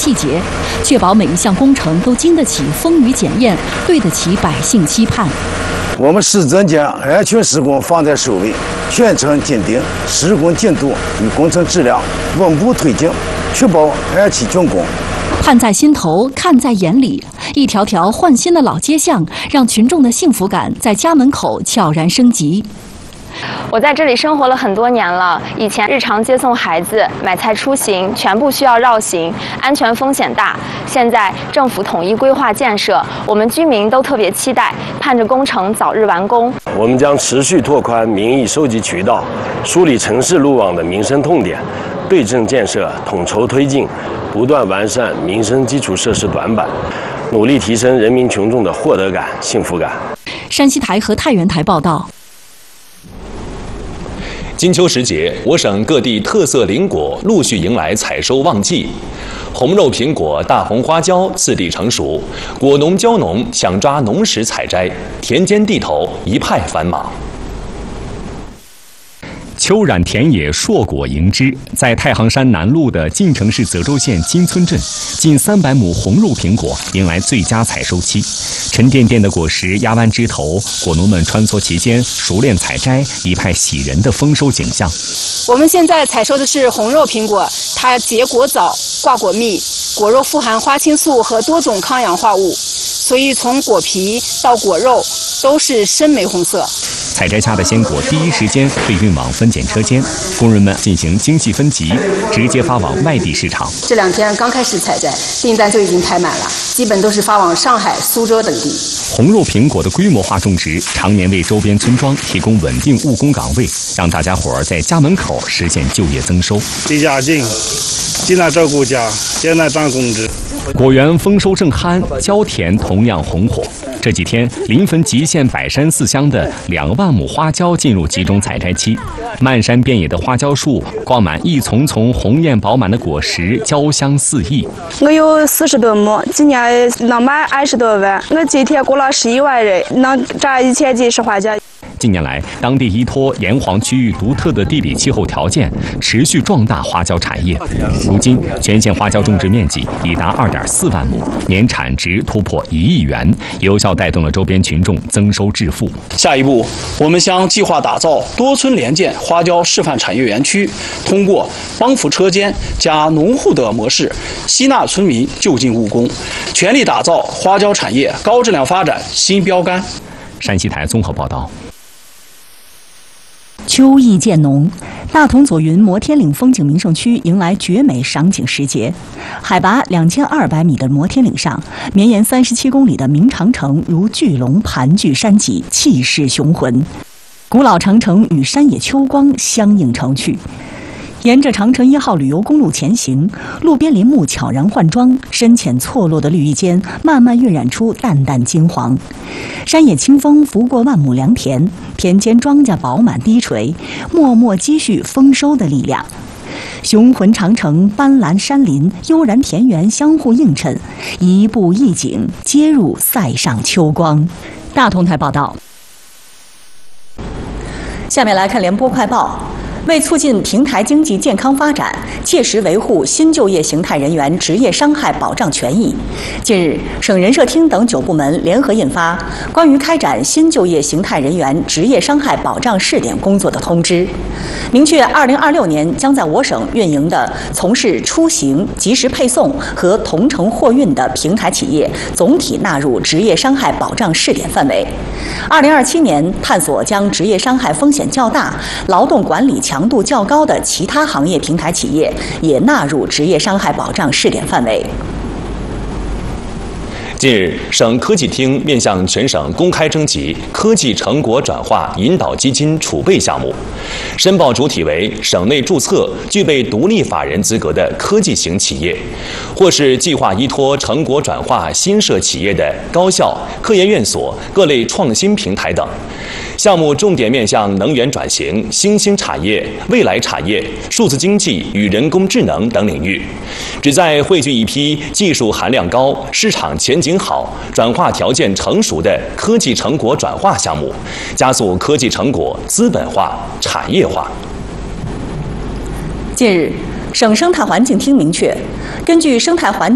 细节，确保每一项工程都经得起风雨检验，对得起百姓期盼。 我们市政将安全施工放在首位，全程紧盯施工进度与工程质量，稳步推进，确保安期竣工。 盼在心头，看在眼里，一条条换新的老街巷，让群众的幸福感在家门口悄然升级。 我在这里生活了很多年了，以前日常接送孩子、买菜出行全部需要绕行，安全风险大。现在政府统一规划建设，我们居民都特别期待，盼着工程早日完工。 我们将持续拓宽民意收集渠道，梳理城市路网的民生痛点，对症建设，统筹推进，不断完善民生基础设施短板，努力提升人民群众的获得感、幸福感。 山西台和太原台报道。 金秋时节，我省各地特色林果陆续迎来采收旺季，红肉苹果、大红花椒次第成熟，果农蕉农想抓农时采摘，田间地头一派繁忙。秋染田野硕果迎之，在太行山南麓的晋城市泽州县金村镇，近300亩红肉苹果迎来最佳采收期，沉甸甸的果实压弯枝头，果农们穿梭其间，熟练采摘，一派喜人的丰收景象。 我们现在采收的是红肉苹果，它结果早，挂果密，果肉富含花青素和多种抗氧化物，所以从果皮到果肉都是深玫红色。 采摘下的鲜果第一时间被运往分拣车间，工人们进行精细分级，直接发往外地市场。 这2天刚开始采摘，订单就已经排满了，基本都是发往上海、苏州等地。 红肉苹果的规模化种植，常年为周边村庄提供稳定务工岗位，让大家伙儿在家门口实现就业增收。 离家近，既能照顾家，也能赚工资。 果园丰收正酣，椒田同样红火。这几天，临汾吉县百山4乡的2万亩花椒进入集中采摘期，漫山遍野的花椒树挂满一丛丛红艳饱满的果实，椒香四溢。 我有40多亩，今年能卖20多万。我今天雇了11万人，能赚1000几十花椒。 近年来，当地依托炎黄区域独特的地理气候条件，持续壮大花椒产业。如今，全县花椒种植面积已达2.4万亩，年产值突破1亿元，有效带动了周边群众增收致富。 下一步，我们将计划打造多村联建花椒示范产业园区，通过帮扶车间加农户的模式，吸纳村民就近务工，全力打造花椒产业高质量发展新标杆。 山西台综合报道。 秋意渐浓，大同左云摩天岭风景名胜区迎来绝美赏景时节。海拔2200米的摩天岭上，绵延37公里的明长城如巨龙盘踞山脊，气势雄浑。古老长城与山野秋光相映成趣。沿着长城1号旅游公路前行，路边林木悄然换装，深浅错落的绿意间慢慢晕染出淡淡金黄。山野清风拂过万亩良田，田间庄稼饱满低垂，默默积蓄丰收的力量。雄浑长城、斑斓山林、悠然田园相互映衬，一步一景接入塞上秋光。大同台报道。下面来看联播快报。为促进平台经济健康发展，切实维护新就业形态人员职业伤害保障权益，近日，省人社厅等9部门联合印发《关于开展新就业形态人员职业伤害保障试点工作的通知》，明确2026年将在我省运营的从事出行、即时配送和同城货运的平台企业总体纳入职业伤害保障试点范围。2027年，探索将职业伤害风险较大、劳动管理强度较高的其他行业平台企业也纳入职业伤害保障试点范围。 近日，省科技厅面向全省公开征集科技成果转化引导基金储备项目，申报主体为省内注册具备独立法人资格的科技型企业，或是计划依托成果转化新设企业的高校、科研院所、各类创新平台等。项目重点面向能源转型、新兴产业、未来产业、数字经济与人工智能等领域，旨在汇聚一批技术含量高、市场前景好、转化条件成熟的科技成果转化项目，加速科技成果资本化、产业化。近日，省生态环境厅明确，根据生态环境